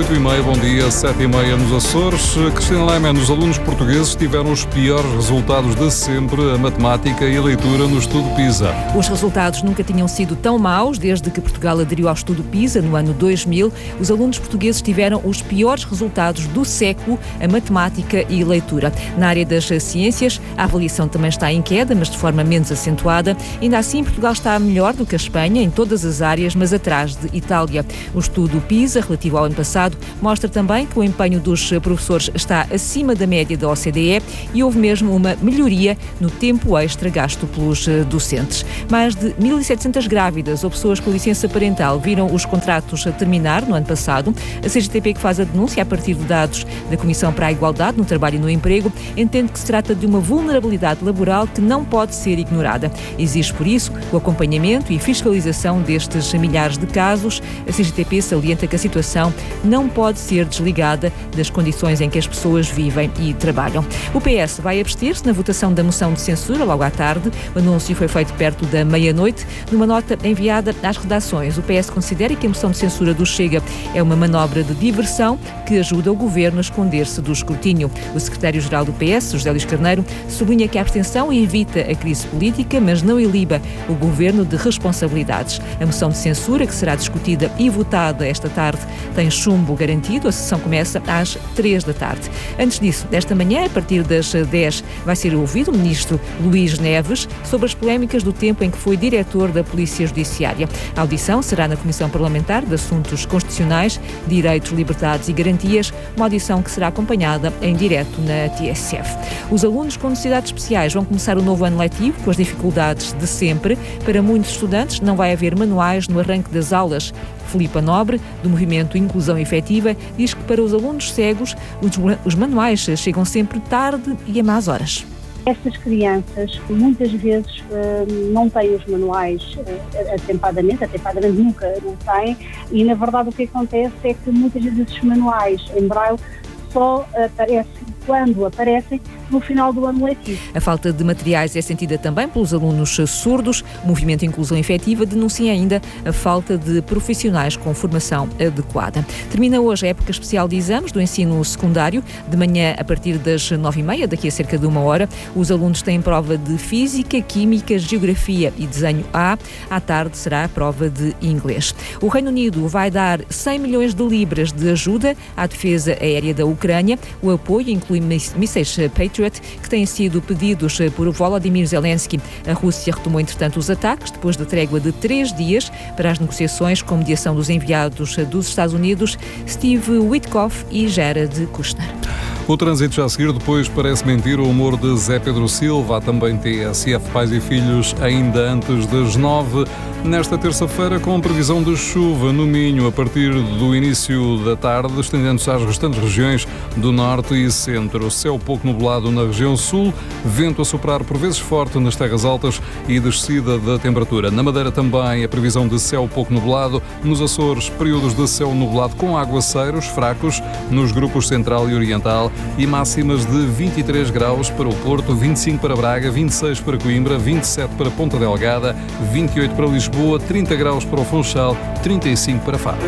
8h30, bom dia, 7h30 nos Açores. Cristina Leme, os alunos portugueses tiveram os piores resultados de sempre a matemática e a leitura no estudo PISA. Os resultados nunca tinham sido tão maus desde que Portugal aderiu ao estudo PISA no ano 2000. Os alunos portugueses tiveram os piores resultados do século a matemática e leitura. Na área das ciências, a avaliação também está em queda, mas de forma menos acentuada. Ainda assim, Portugal está melhor do que a Espanha em todas as áreas, mas atrás de Itália. O estudo PISA, relativo ao ano passado, mostra também que o empenho dos professores está acima da média da OCDE e houve mesmo uma melhoria no tempo extra gasto pelos docentes. Mais de 1.700 grávidas ou pessoas com licença parental viram os contratos a terminar no ano passado. A CGTP, que faz a denúncia a partir de dados da Comissão para a Igualdade no Trabalho e no Emprego, entende que se trata de uma vulnerabilidade laboral que não pode ser ignorada. Exige, por isso, o acompanhamento e fiscalização destes milhares de casos. A CGTP salienta que a situação não pode ser desligada das condições em que as pessoas vivem e trabalham. O PS vai abster-se na votação da moção de censura logo à tarde. O anúncio foi feito perto da meia-noite. Numa nota enviada às redações, o PS considera que a moção de censura do Chega é uma manobra de diversão que ajuda o governo a esconder-se do escrutínio. O secretário-geral do PS, José Luís Carneiro, sublinha que a abstenção evita a crise política, mas não iliba o governo de responsabilidades. A moção de censura, que será discutida e votada esta tarde, tem chumbo garantido. A sessão começa às 3 da tarde. Antes disso, desta manhã, a partir das 10, vai ser ouvido o ministro Luís Neves sobre as polémicas do tempo em que foi diretor da Polícia Judiciária. A audição será na Comissão Parlamentar de Assuntos Constitucionais, Direitos, Liberdades e Garantias, uma audição que será acompanhada em direto na TSF. Os alunos com necessidades especiais vão começar o novo ano letivo com as dificuldades de sempre. Para muitos estudantes, não vai haver manuais no arranque das aulas. Filipa Nobre, do movimento Inclusão Efetiva, diz que para os alunos cegos, os manuais chegam sempre tarde e a más horas. Estas crianças muitas vezes não têm os manuais atempadamente nunca não têm, e na verdade o que acontece é que muitas vezes esses manuais em braille só aparecem quando aparecem no final do ano letivo. A falta de materiais é sentida também pelos alunos surdos. O movimento Inclusão Efetiva denuncia ainda a falta de profissionais com formação adequada. Termina hoje a época especial de exames do ensino secundário. De manhã, a partir das 9h30, daqui a cerca de uma hora, os alunos têm prova de Física, Química, Geografia e Desenho A. À tarde será a prova de Inglês. O Reino Unido vai dar 100 milhões de libras de ajuda à defesa aérea da Ucrânia. O apoio inclui mísseis Patriot, que têm sido pedidos por Volodymyr Zelensky. A Rússia retomou, entretanto, os ataques depois da trégua de 3 dias para as negociações com mediação dos enviados dos Estados Unidos, Steve Witkoff e Jared Kushner. O trânsito já a seguir, depois parece mentir o humor de Zé Pedro Silva. Há também TSF Pais e Filhos ainda antes das 9. Nesta terça-feira, com previsão de chuva no Minho a partir do início da tarde, estendendo-se às restantes regiões do norte e centro. Céu pouco nublado na região sul, vento a soprar por vezes forte nas terras altas e descida da temperatura. Na Madeira também a previsão de céu pouco nublado. Nos Açores, períodos de céu nublado com aguaceiros fracos nos grupos central e oriental e máximas de 23 graus para o Porto, 25 para Braga, 26 para Coimbra, 27 para Ponta Delgada, 28 para Lisboa, 30 graus para o Funchal, 35 para Faro.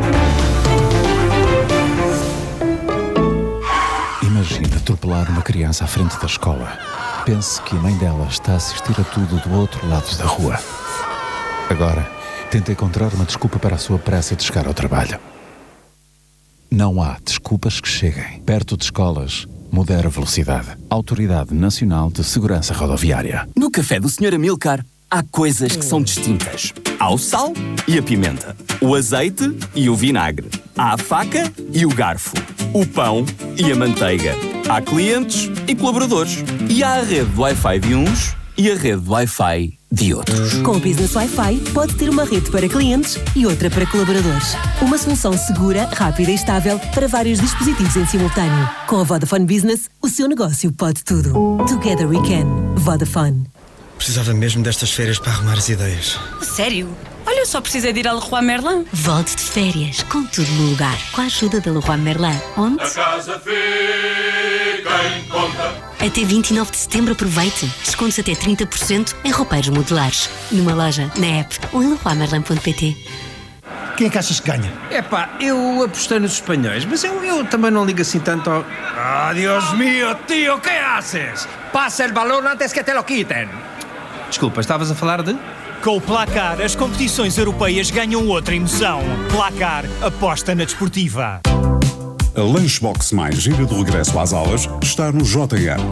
Imagina atropelar uma criança à frente da escola. Pense que a mãe dela está a assistir a tudo do outro lado da rua. Agora, tenta encontrar uma desculpa para a sua pressa de chegar ao trabalho. Não há desculpas que cheguem. Perto de escolas, modera a velocidade. Autoridade Nacional de Segurança Rodoviária. No café do Sr. Amilcar, há coisas que são distintas. Há o sal e a pimenta, o azeite e o vinagre, há a faca e o garfo, o pão e a manteiga. Há clientes e colaboradores. E há a rede de Wi-Fi de uns e a rede de Wi-Fi de outros. Com o Business Wi-Fi, pode ter uma rede para clientes e outra para colaboradores. Uma solução segura, rápida e estável para vários dispositivos em simultâneo. Com a Vodafone Business, o seu negócio pode tudo. Together we can. Vodafone. Precisava mesmo destas férias para arrumar as ideias. Sério? Olha, eu só precisei de ir à Leroy Merlin. Volte de férias, com tudo no lugar, com a ajuda da Leroy Merlin. Onde? A casa fica em conta. Até 29 de setembro aproveite. Descontos até 30% em roupeiros modulares. Numa loja, na app ou em leroymerlin.pt. Quem é que achas que ganha? Eu apostei nos espanhóis, mas eu também não ligo assim tanto ao... Dios mío, tío, ¿qué haces? Pasa el balón antes que te lo quiten. Desculpa, estavas a falar de... Com o Placar, as competições europeias ganham outra emoção. Placar, aposta na desportiva. A Lunchbox mais gira de regresso às aulas está no JN.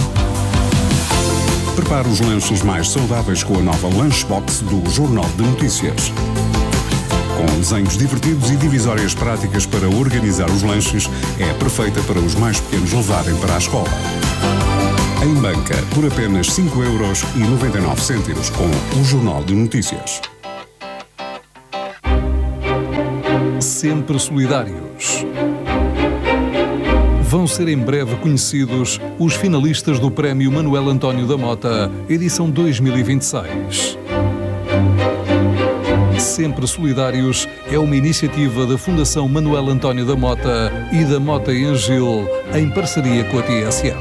Prepare os lanches mais saudáveis com a nova Lunchbox do Jornal de Notícias. Com desenhos divertidos e divisórias práticas para organizar os lanches, é perfeita para os mais pequenos levarem para a escola. Em banca, por apenas 5,99€ com o Jornal de Notícias. Sempre solidários. Vão ser em breve conhecidos os finalistas do Prémio Manuel António da Mota, edição 2026. Sempre Solidários é uma iniciativa da Fundação Manuel António da Mota e da Mota em Gil, em parceria com a TSF.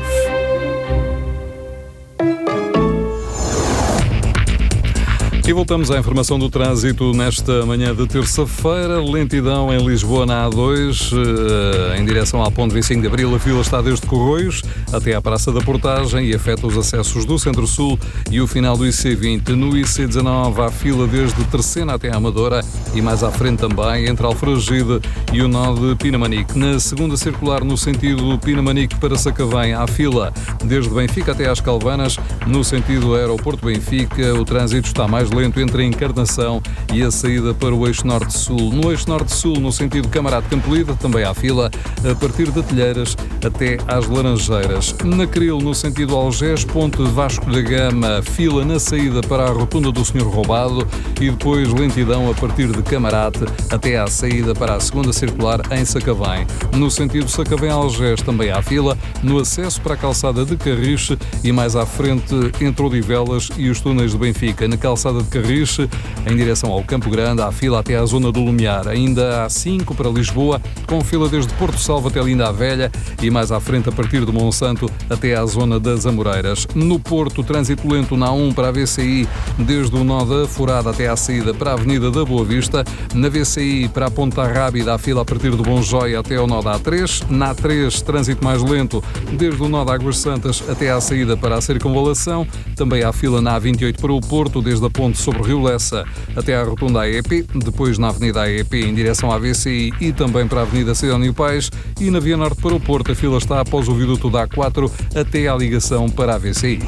E voltamos à informação do trânsito nesta manhã de terça-feira. Lentidão em Lisboa na A2, em direção à Ponte 25 de Abril. A fila está desde Corroios até à Praça da Portagem e afeta os acessos do Centro-Sul e o final do IC20. No IC19 há fila desde Terceira até à Amadora e mais à frente também, entre Alfragide e o nó de Pinamanique. Na segunda circular, no sentido Pinamanique para Sacavém, há fila desde Benfica até às Calvanas. No sentido Aeroporto Benfica, o trânsito está mais lento entre a Encarnação e a saída para o eixo Norte-Sul. No eixo Norte-Sul, no sentido Camarate Campolide, também há fila a partir de Telheiras até às Laranjeiras. Na Cril, no sentido Algés, Ponte Vasco da Gama, fila na saída para a Rotunda do Senhor Roubado e depois lentidão a partir de Camarate até à saída para a segunda circular em Sacavém. No sentido Sacavém-Algés também há fila no acesso para a calçada de Carriche e mais à frente entre Odivelas e os túneis de Benfica. Na calçada de Carriche, em direção ao Campo Grande, há fila até à zona do Lumiar. Ainda há 5 para Lisboa, com fila desde Porto Salvo até Linda a Velha e mais à frente a partir de Monsanto até à zona das Amoreiras. No Porto, trânsito lento na A1 para a VCI, desde o nó da Furada até à saída para a Avenida da Boa Vista. Na VCI, para a Ponta Rábida, há fila a partir do Bom Joia até ao nó da A3. Na A3, trânsito mais lento, desde o nó da Águas Santas até à saída para a Circunvalação. Também há fila na A28 para o Porto, desde a ponte sobre o Rio Lessa até à rotunda AEP, depois na Avenida AEP em direção à VCI e também para a Avenida Sidónio Paes, e na Via Norte para o Porto a fila está após o viaduto da A4 até à ligação para a VCI.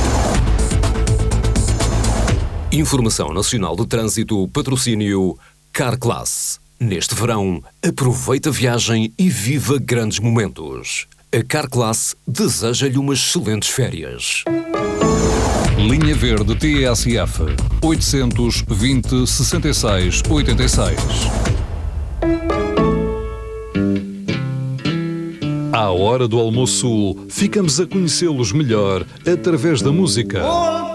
Informação Nacional de Trânsito, patrocínio Carclass. Neste verão, aproveita a viagem e viva grandes momentos. A Carclass deseja-lhe umas excelentes férias. Linha Verde TSF 820 66 86. À hora do almoço, ficamos a conhecê-los melhor através da música.